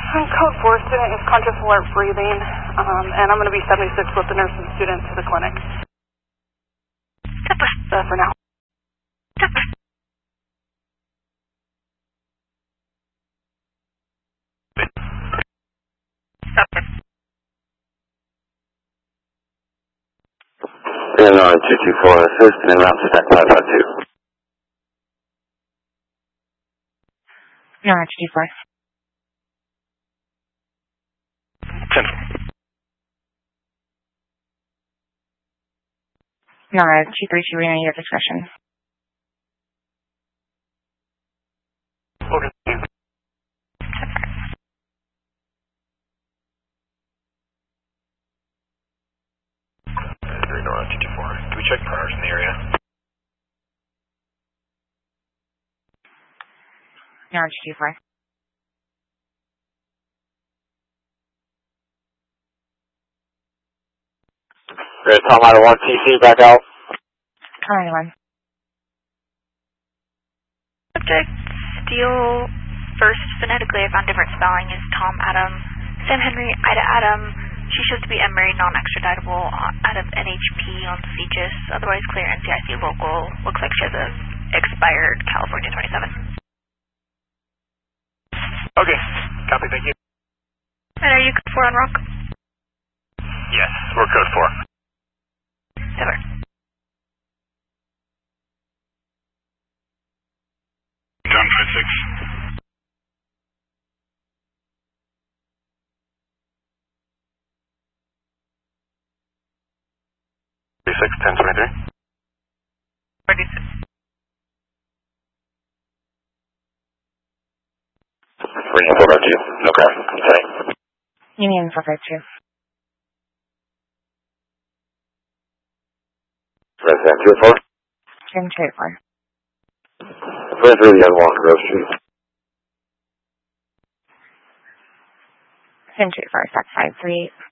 Code 4 student is conscious alert breathing, and I'm going to be 76 with the nurse and student to the clinic. For now. Illinois 224 assist and route to stack 552. No, 224. 10. No, 232, we need your discretion. Okay. Illinois 224. Can we check priors in the area? No, 224. Great, Tom Ladder 1 TC, back out. Come on, 1. Subject, Steele, first phonetically I found different spelling is Tom Adam, Sam Henry, Ida Adam. She shows to be Emory, non-extraditable out of NHP on CGIS, otherwise clear NCIC local. Looks like she has a expired California 27. Okay, copy, thank you. And are you code 4 on Rock? Yes, we're code 4. Ever. John 56. 1023. 46. Reading 452. No crash. Sorry. Union 452. Resident 204. 1024. Friends really has Walker Grove Street. 1024, stack 538.